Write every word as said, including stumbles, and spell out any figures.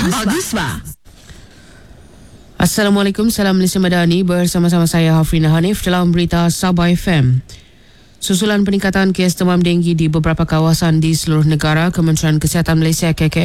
Bagusba. Assalamualaikum, salam Malaysia Madani. Bersama-sama saya Hafrina Hanif dalam berita Sabah F M. Susulan peningkatan kes demam denggi di beberapa kawasan di seluruh negara, Kementerian Kesihatan Malaysia K K